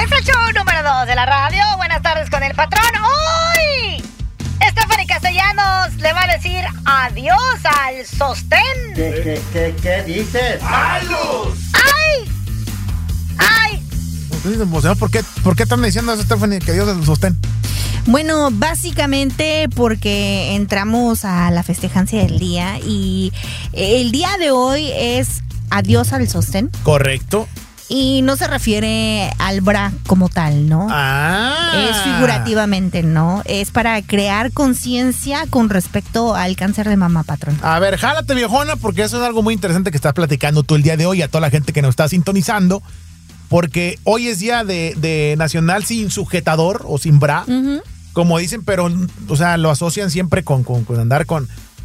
Es el show número 2 de la radio. Buenas tardes con el patrón. Hoy Stephanie Castellanos le va a decir adiós al sostén. ¿Qué dices? ¡Malos! ¡Ay! ¡Ay! ¿Por qué están diciendo eso, Stephanie, que Dios es el sostén? Bueno, básicamente porque entramos a la festejancia del día y el día de hoy es adiós al sostén. Correcto. Y no se refiere al bra como tal, ¿no? Es figurativamente, ¿no? Es para crear conciencia con respecto al cáncer de mama, patrón. A ver, jálate, viejona, porque eso es algo muy interesante que estás platicando tú el día de hoy a toda la gente que nos está sintonizando, porque hoy es día de nacional sin sujetador o sin bra, como dicen, pero, o sea, lo asocian siempre con andar con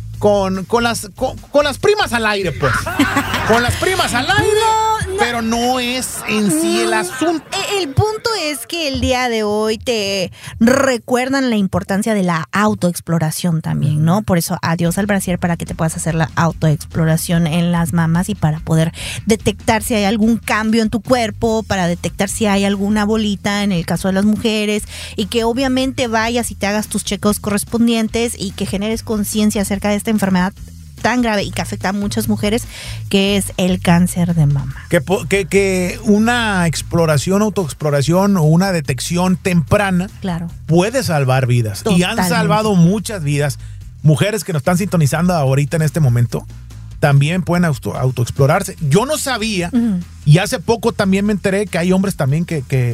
las primas al aire, pues. Con las primas al aire. No, pero no es en sí el asunto. El punto es que el día de hoy te recuerdan la importancia de la autoexploración también, ¿no? Por eso, adiós al brasier, para que te puedas hacer la autoexploración en las mamas y para poder detectar si hay algún cambio en tu cuerpo, para detectar si hay alguna bolita en el caso de las mujeres, y que obviamente vayas y te hagas tus chequeos correspondientes y que generes conciencia acerca de esta enfermedad tan grave y que afecta a muchas mujeres, que es el cáncer de mama. Que una exploración, autoexploración o una detección temprana, claro, puede salvar vidas. Totalmente. Y han salvado muchas vidas. Mujeres que nos están sintonizando ahorita en este momento también pueden autoexplorarse. Yo no sabía, y hace poco también me enteré que hay hombres también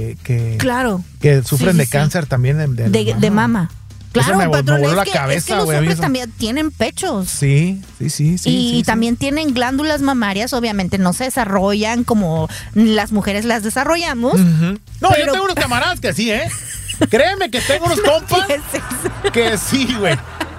claro, que sufren de sí. cáncer también de mama. Claro, me patrón, voló la es cabeza, que los güey, hombres eso. también tienen pechos. Sí. Y también tienen glándulas mamarias, obviamente no se desarrollan como las mujeres las desarrollamos. No, yo tengo unos camaradas que sí, Créeme que tengo unos compas que sí, güey.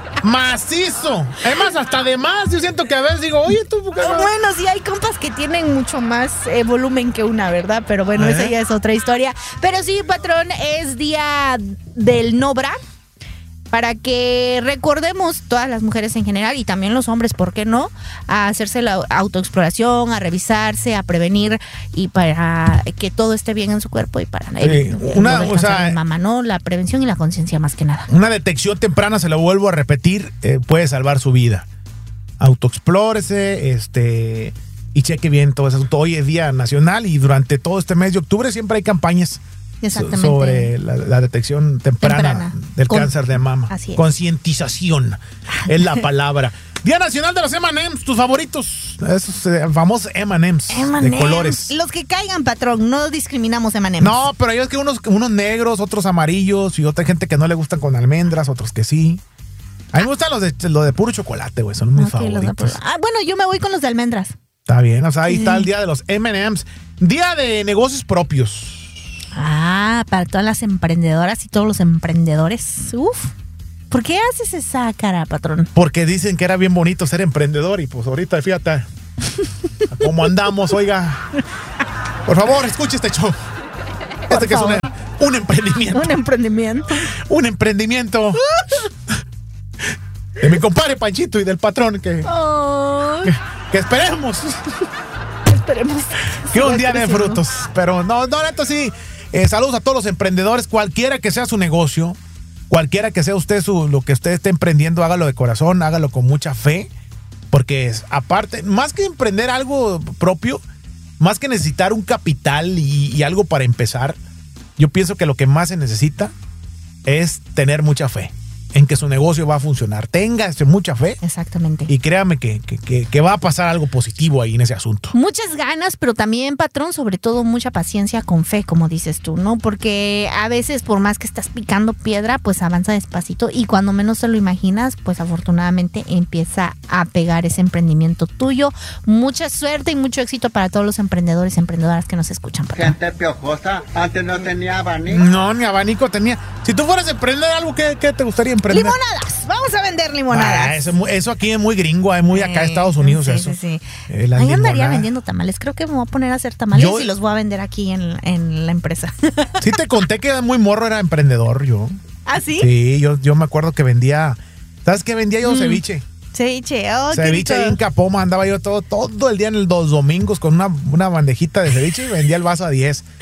Macizo. Además, hasta de más. Yo siento que a veces digo, oye, tú, ¿por qué no? Bueno, sí, hay compas que tienen mucho más volumen que una, ¿verdad? Pero bueno, esa ya es otra historia. Pero sí, patrón, es día del no bra, para que recordemos, todas las mujeres en general y también los hombres, ¿por qué no?, a hacerse la autoexploración, a revisarse, a prevenir y para que todo esté bien en su cuerpo y para de mama, ¿no? La prevención y la conciencia más que nada. Una detección temprana, se lo vuelvo a repetir, puede salvar su vida. Autoexplórese, y cheque bien todo eso. Hoy es Día Nacional y durante todo este mes de octubre siempre hay campañas sobre la detección temprana del cáncer de mama. Así es. Concientización es la palabra. Día Nacional de los M&M's, tus favoritos. Esos famosos M&M's de colores. Los que caigan, patrón, no discriminamos M&M's. No, pero yo es que unos negros, otros amarillos y otra gente que no le gustan con almendras, otros que sí. A mí me gustan los de puro chocolate, güey, son mis favoritos. Bueno, yo me voy con los de almendras. Está bien, o sea, ahí está el día de los M&M's. Día de negocios propios. Para todas las emprendedoras y todos los emprendedores. ¿Por qué haces esa cara, patrón? Porque dicen que era bien bonito ser emprendedor y pues ahorita, fíjate cómo andamos, oiga. Por favor, escuche este show. Que es un emprendimiento. Un emprendimiento. De mi compadre Panchito y del patrón que esperemos. Que un día de frutos. Pero no, neto, sí. Saludos a todos los emprendedores, cualquiera que sea su negocio, cualquiera que sea usted lo que usted esté emprendiendo, hágalo de corazón, hágalo con mucha fe, porque aparte, más que emprender algo propio, más que necesitar un capital y algo para empezar, yo pienso que lo que más se necesita es tener mucha fe en que su negocio va a funcionar. Téngase mucha fe. Exactamente. Y créame que va a pasar algo positivo ahí en ese asunto. Muchas ganas, pero también, patrón, sobre todo mucha paciencia con fe, como dices tú, ¿no? Porque a veces, por más que estás picando piedra, pues avanza despacito y cuando menos te lo imaginas, pues afortunadamente empieza a pegar ese emprendimiento tuyo. Mucha suerte y mucho éxito para todos los emprendedores y emprendedoras que nos escuchan, patrón. Gente piojosa, antes no tenía abanico. No, ni abanico tenía. Si tú fueras a emprender algo, ¿qué te gustaría emprender? Limonadas, vamos a vender limonadas. Eso aquí es muy gringo, es muy acá Estados Unidos, sí, eso. Sí. Ahí andaría vendiendo tamales. Creo que me voy a poner a hacer tamales y los voy a vender aquí en la empresa. Sí, te conté que muy morro era emprendedor yo. ¿Ah, sí? Sí, yo me acuerdo que vendía. ¿Sabes qué vendía yo? Ceviche. Ceviche, ceviche ahí en Capoma, andaba yo todo el día en los domingos con una bandejita de ceviche y vendía el vaso a 10.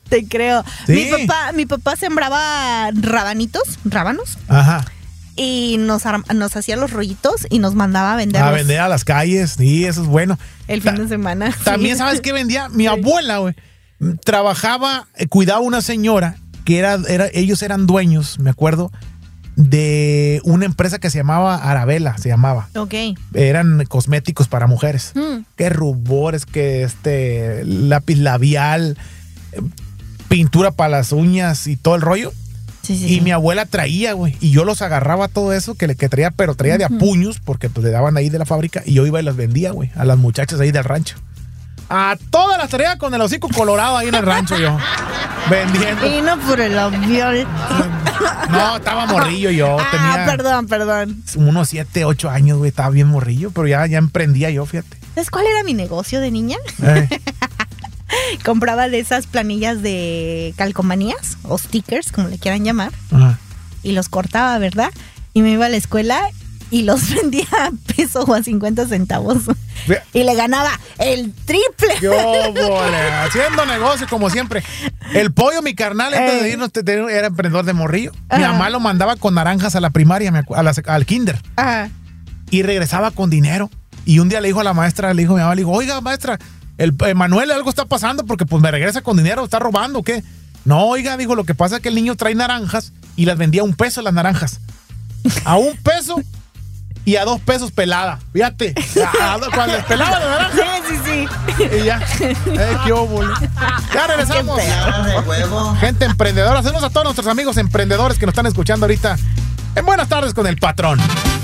Te creo. Sí. Mi papá sembraba rábanos, Ajá. y nos hacía los rollitos y nos mandaba a venderlos A vender a las calles, sí, eso es bueno. el fin de semana. También, Sí. ¿sabes qué vendía? Mi abuela, güey, trabajaba, cuidaba una señora que ellos eran dueños, me acuerdo, de una empresa que se llamaba Arabella, se llamaba. Ok. Eran cosméticos para mujeres. Mm. Que rubores, que lápiz labial, pintura para las uñas y todo el rollo. Sí, sí, Y sí. mi abuela traía, güey, y yo los agarraba todo eso que traía, pero traía de a puños, porque pues le daban ahí de la fábrica, y yo iba y los vendía, güey, a las muchachas ahí del rancho. A todas las traía con el hocico colorado ahí en el rancho yo, vendiendo. Y no por el avión. No, estaba morrillo yo, tenía Perdón. unos 7, 8 años, güey, estaba bien morrillo, pero ya emprendía yo, fíjate. ¿Sabes cuál era mi negocio de niña? Compraba de esas planillas de calcomanías o stickers, como le quieran llamar, Ajá. y los cortaba, ¿verdad? Y me iba a la escuela y los vendía a peso o a 50 centavos. Ve- Y le ganaba el triple. Yo, vole, haciendo negocio como siempre. El pollo, mi carnal, antes de irnos, era emprendedor de morrillo. Mi Ajá. mamá lo mandaba con naranjas a la primaria, al kinder. Ajá. Y regresaba con dinero. Y un día le dijo a la maestra, le dijo a mi mamá, le dijo, oiga, maestra, el Manuel, algo está pasando porque pues me regresa con dinero, ¿está robando o qué? No, oiga, dijo, lo que pasa es que el niño trae naranjas y las vendía a $1 las naranjas. A $1 y a $2 pelada. Fíjate, cuando les pelaba la naranja. Sí. Y ya, qué óvole. Ya regresamos. Qué Claro, de huevo. Gente emprendedora, saludos a todos nuestros amigos emprendedores que nos están escuchando ahorita en Buenas Tardes con el Patrón.